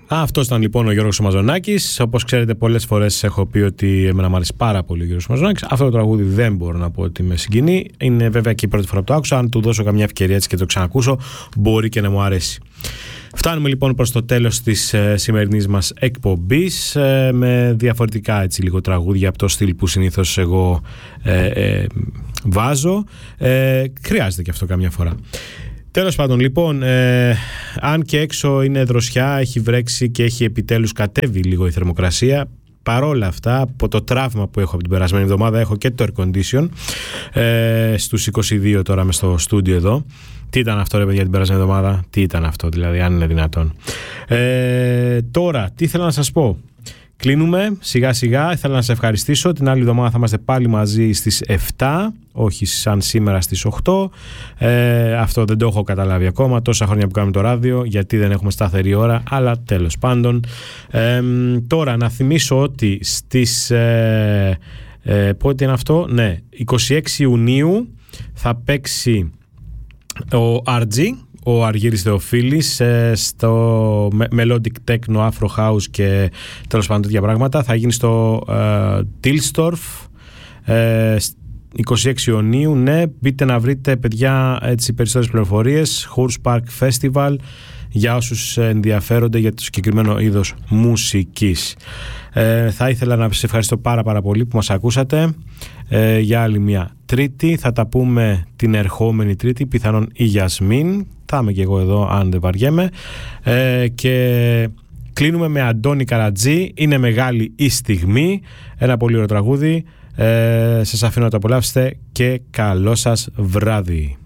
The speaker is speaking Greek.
Αυτός ήταν λοιπόν ο Γιώργος Μαζονάκης. Όπως ξέρετε, πολλές φορές έχω πει ότι εμένα μου αρέσει πάρα πολύ ο Γιώργος Μαζονάκης. Αυτό το τραγούδι δεν μπορώ να πω ότι με συγκινεί. Είναι βέβαια και η πρώτη φορά που το άκουσα. Αν του δώσω καμιά ευκαιρία έτσι και το ξανακούσω, μπορεί και να μου αρέσει. Φτάνουμε λοιπόν προς το τέλος της σημερινής μας εκπομπής με διαφορετικά έτσι λίγο τραγούδια από το στυλ που συνήθως εγώ βάζω. Χρειάζεται και αυτό καμιά φορά. Τέλος πάντων, λοιπόν, αν και έξω είναι δροσιά, έχει βρέξει και έχει επιτέλους κατέβει λίγο η θερμοκρασία, παρόλα αυτά, από το τραύμα που έχω από την περασμένη εβδομάδα, έχω και το air condition στους 22 τώρα μες στο στούντιο εδώ. Τι ήταν αυτό ρε παιδιά την περασμένη εβδομάδα, τι ήταν αυτό δηλαδή, αν είναι δυνατόν. Τώρα, τι ήθελα να σας πω. Κλείνουμε σιγά σιγά. Ήθελα να σας ευχαριστήσω. Την άλλη εβδομάδα θα είμαστε πάλι μαζί στις 7, όχι σαν σήμερα στις 8. Αυτό δεν το έχω καταλάβει ακόμα. Τόσα χρόνια που κάνουμε το ράδιο, γιατί δεν έχουμε σταθερή ώρα, αλλά τέλος πάντων. Τώρα να θυμίσω ότι στις πότε είναι αυτό, ναι, 26 Ιουνίου θα παίξει ο RG, ο Αργύρης Θεοφίλης, στο Melodic Techno, Afro House και τέλος πάντων τέτοια πράγματα. Θα γίνει στο Tilstorf 26 Ιουνίου. Ναι, μπείτε να βρείτε παιδιά έτσι περισσότερες πληροφορίες. Hurs Park Festival, για όσους ενδιαφέρονται για το συγκεκριμένο είδος μουσικής. Θα ήθελα να σας ευχαριστώ πάρα πολύ που μας ακούσατε για άλλη μια Τρίτη. Θα τα πούμε την ερχόμενη Τρίτη, πιθανόν η Γιασμίν. Θα είμαι και εγώ εδώ αν δεν βαριέμαι. Και κλείνουμε με Αντώνη Καρατζή. Είναι μεγάλη η στιγμή. Ένα πολύ ωραίο τραγούδι. Σας αφήνω να το απολαύσετε και καλό σας βράδυ.